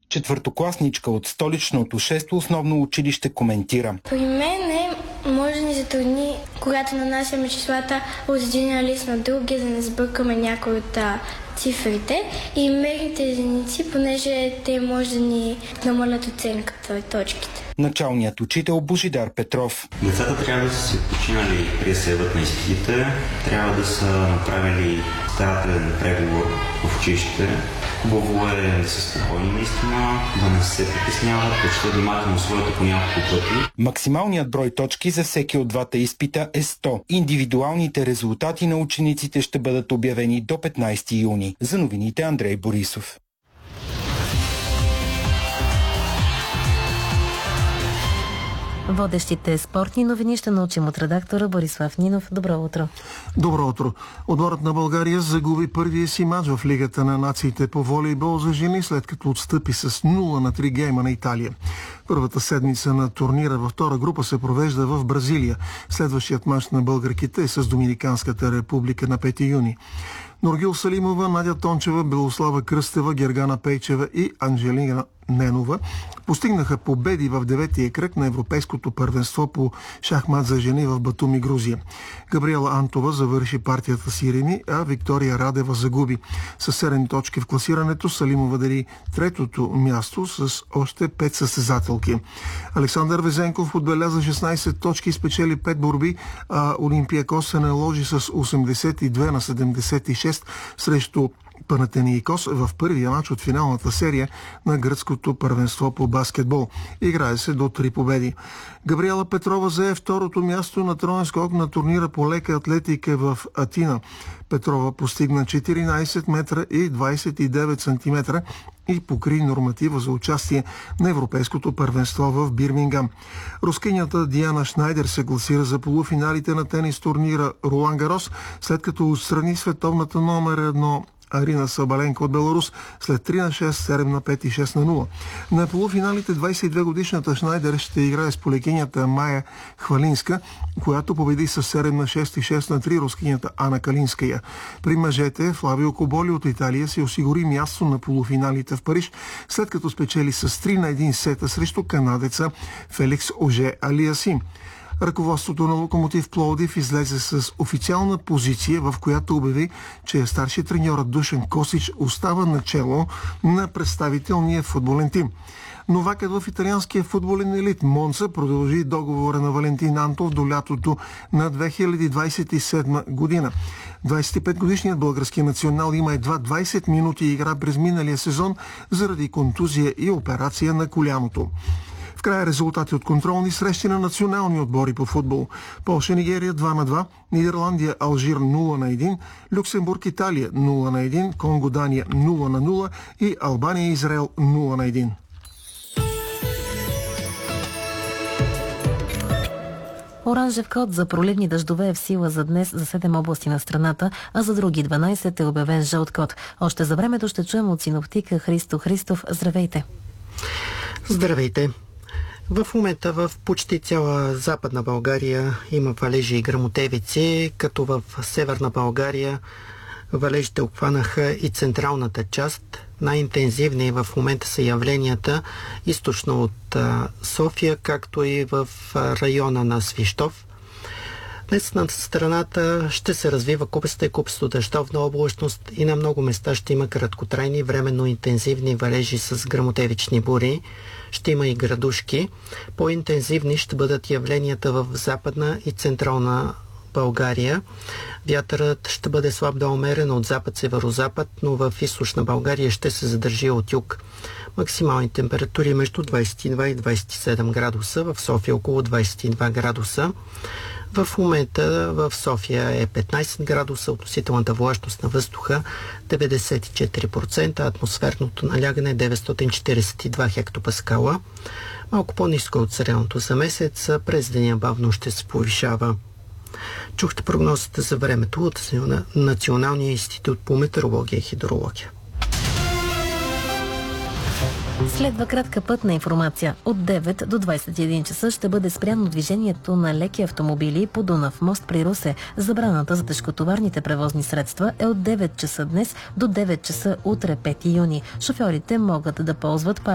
Четвъртокласничка от столичното 6-то основно училище коментира. При мен може да ни затрудни, когато нанасяме числата от един лист на другия, за да не сбъркаме някои от цифрите и мерните единици, понеже те може да ни намалят оценката и точките. Началният учител Божидар Петров. Децата трябва да са си починали преди да се явят на изпитите, трябва да са направили старателен преговор в училище. Хубаво е да са спокойни наистина, да не се притесняват, да четат внимателно своето по няколко пъти. Максималният брой точки за всеки от двата изпита е 100. Индивидуалните резултати на учениците ще бъдат обявени до 15 юни. За новините Андрей Борисов. Водещите спортни новини ще научим от редактора Борислав Нинов. Добро утро. Добро утро. Отборът на България загуби първия си мач в Лигата на нациите по волейбол за жени, след като отстъпи с 0-3 гейма на Италия. Първата седмица на турнира във втора група се провежда в Бразилия. Следващият мач на българките е с Доминиканската република на 5 юни. Нургил Салимова, Надя Тончева, Белослава Кръстева, Гергана Пейчева и Анжелина Ненова постигнаха победи в 9-тия кръг на Европейското първенство по шахмат за жени в Батуми, Грузия. Габриела Антова завърши партията си реми, а Виктория Радева загуби. С 7 точки в класирането Салимова дели третото място с още 5 състезателки. Александър Везенков отбеляза 16 точки и спечели 5 борби, а Олимпиакос се наложи с 82-76 срещу Панатеникос в първия мач от финалната серия на гръцкото първенство по баскетбол. Играе се до 3 победи. Габриела Петрова зае второто място на троен скок на турнира по лека атлетика в Атина. Петрова постигна 14 метра и 29 сантиметра и покри норматива за участие на Европейското първенство в Бирмингам. Рускинята Диана Шнайдер се класира за полуфиналите на тенис турнира Ролан Гарос, след като отстрани световната номер 1 Арина Сабаленко от Беларус след 3-6, 7-5 и 6-0. На полуфиналите 22-годишната Шнайдер ще играе с полекинята Майя Хвалинска, която победи с 7-6 и 6-3 рускинята Ана Калинская. При мъжете Флавио Коболи от Италия се осигури място на полуфиналите в Париж, след като спечели с 3-1 сета срещу канадеца Феликс Оже Алиасим. Ръководството на Локомотив Пловдив излезе с официална позиция, в която обяви, че старши треньорът Душан Косич остава начело на представителния футболен тим. Новакът в италианския футболен елит Монца продължи договора на Валентин Антов до лятото на 2027 година. 25-годишният български национал има едва 20 минути игра през миналия сезон заради контузия и операция на коляното. В края резултати от контролни срещи на национални отбори по футбол. Полша Нигерия 2-2, Нидерландия Алжир 0-1, Люксембург Италия 0-1, Конго Дания 0-0 и Албания Израел 0-1. Оранжев код за проливни дъждове е в сила за днес за 7 области на страната, а за други 12 е обявен жълт код. Още за времето ще чуем от синоптика Христо Христов. Здравейте! Здравейте! В момента в почти цяла Западна България има валежи и гръмотевици, като в Северна България валежите обхванаха и централната част. Най-интензивни в момента са явленията източно от София, както и в района на Свищов. Днес над страната ще се развива купеста и купесто дъждовна облачност и на много места ще има краткотрайни, временно интензивни валежи с гръмотевични бури. Ще има и градушки. По-интензивни ще бъдат явленията в Западна и Централна България. Вятърът ще бъде слаб до умерен от запад-северозапад, но в източна България ще се задържи от юг. Максимални температури между 22 и 27 градуса, в София около 22 градуса. В момента в София е 15 градуса, относителната влажност на въздуха 94%, атмосферното налягане 942 хектопаскала. Малко по-ниско от средното за месец, през деня бавно ще се повишава. Чухте прогнозата за времето от Националния институт по метеорология и хидрология. Следва кратка пътна информация. От 9 до 21 часа ще бъде спряно движението на леки автомобили по Дунав мост при Русе. Забраната за тежкотоварните превозни средства е от 9 часа днес до 9 часа утре, 5 юни. Шофьорите могат да ползват